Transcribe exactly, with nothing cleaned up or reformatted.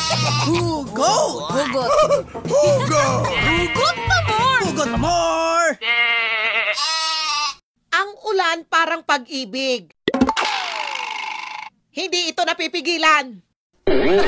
Hugot! Hugot. Hugot! Hugot pa more! Hugot pa more! Ang ulan parang pag-ibig. Hindi ito napipigilan.